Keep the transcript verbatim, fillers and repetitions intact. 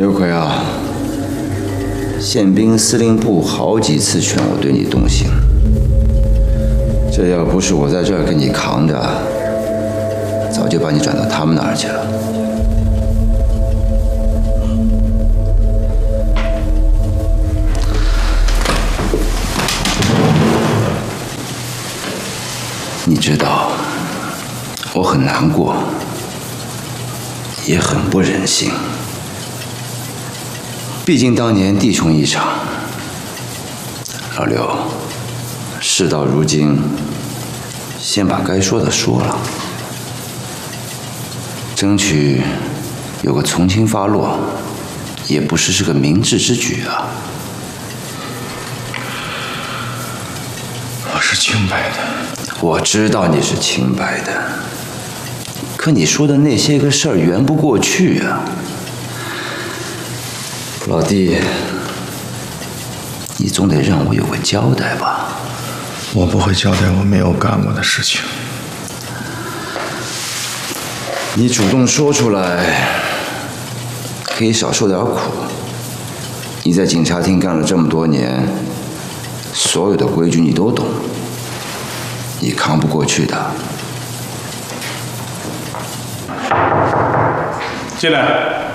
刘奎啊，宪兵司令部好几次劝我对你动刑，这要不是我在这儿给你扛着，早就把你转到他们那儿去了。你知道，我很难过，也很不忍心。毕竟当年弟兄一场，老刘，事到如今，先把该说的说了，争取有个从轻发落，也不失是个明智之举啊。 我是清白的。 我知道你是清白的，可你说的那些个事儿圆不过去啊。老弟，你总得让我有个交代吧？ 我不会交代我没有干过的事情。 你主动说出来，可以少受点苦。你在警察厅干了这么多年，所有的规矩你都懂，你扛不过去的。 进来。